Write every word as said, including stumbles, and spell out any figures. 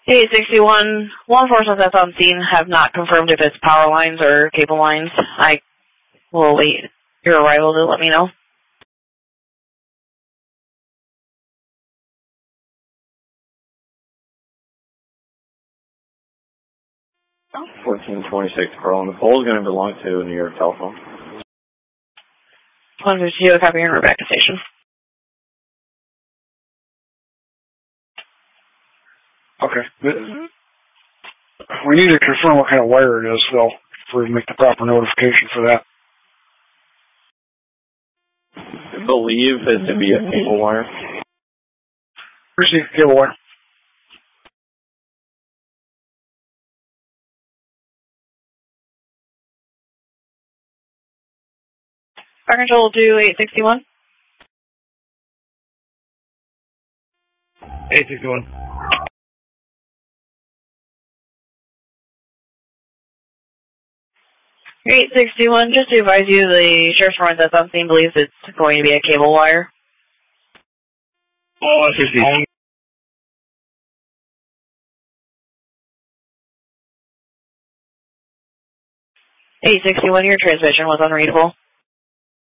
eight sixty-one, law enforcement that's on scene have not confirmed if it's power lines or cable lines. I will wait your arrival to let me know. fourteen twenty-six, Carl. The pole is going to belong to New York Telephone. one fifty-two, copy and back to station. Okay. We need to confirm what kind of wire it is, though, before we make the proper notification for that. I believe it to be a cable wire. Receive cable wire. Fire control to eight sixty-one. eight sixty-one. eight sixty-one, just to advise you, the sheriff's warrant that's on scene believes it's going to be a cable wire. Oh, I see. eight sixty-one, your transmission was unreadable.